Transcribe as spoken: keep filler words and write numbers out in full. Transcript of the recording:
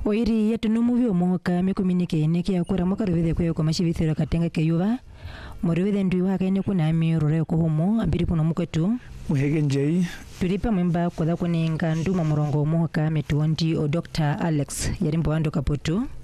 Oiri yetu numuvi omoka mekuminike neke yakura mokarwethe kwe kwa mashibithiro katenga keyuva morwethe ndwi wake ne kuna mirore ko homo ambiri puno muketu muhege njei tulipa mwimba kwa kuninga nduma murongo moka metuondi o Doctor Alex yarimbo ando kaputu